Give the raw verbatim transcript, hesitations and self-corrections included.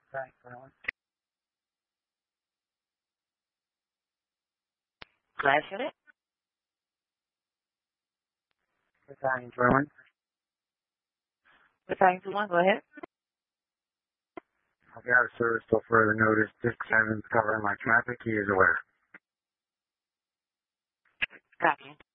Thanks, everyone. Class unit? Battalion German. Battalion two one, go ahead. I've got a service till further notice. District seven is covering my traffic. He is aware. Copy.